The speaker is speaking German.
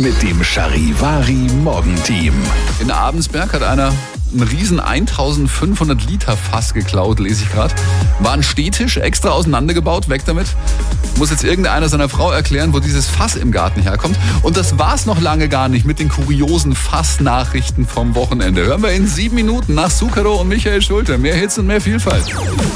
mit dem Charivari Morgenteam. In Abensberg hat einer ein riesen 1500 Liter Fass geklaut, lese ich gerade. War ein Stehtisch, extra auseinandergebaut, weg damit. Muss jetzt irgendeiner seiner Frau erklären, wo dieses Fass im Garten herkommt. Und das war's noch lange gar nicht mit den kuriosen Fassnachrichten vom Wochenende. Hören wir in 7 Minuten nach Zucchero und Michael Schulte. Mehr Hits und mehr Vielfalt.